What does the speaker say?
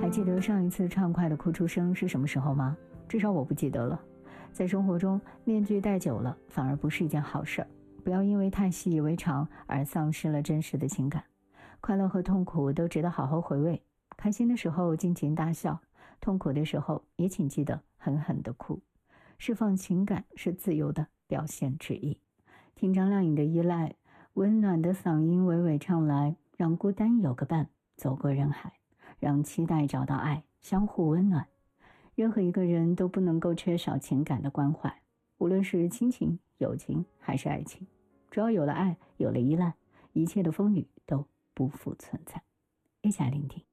记得上一次畅快的哭出声是什么时候吗？至少我不记得了。在生活中，面具戴久了反而不是一件好事儿。不要因为太习以为常而丧失了真实的情感。快乐和痛苦都值得好好回味。开心的时候尽情大笑，痛苦的时候也请记得狠狠地哭。释放情感是自由的表现之一。听张靓颖的《依赖》，温暖的嗓音娓娓唱来，让孤单有个伴，走过人海，让期待找到爱，相互温暖。任何一个人都不能够缺少情感的关怀，无论是亲情、友情还是爱情，只要有了爱，有了依赖，一切的风雨都不复存在。一起来聆听。